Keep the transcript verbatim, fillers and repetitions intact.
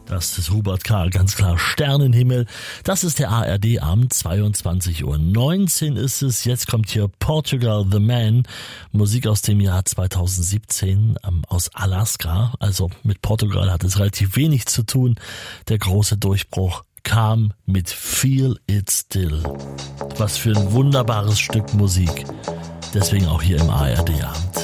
Das ist Hubert K., ganz klar Sternenhimmel. Das ist der A R D-Abend, zweiundzwanzig Uhr neunzehn ist es. Jetzt kommt hier Portugal the Man, Musik aus dem Jahr zweitausendsiebzehn, ähm, aus Alaska. Also mit Portugal hat es relativ wenig zu tun. Der große Durchbruch kam mit Feel It Still. Was für ein wunderbares Stück Musik. Deswegen auch hier im A R D-Abend.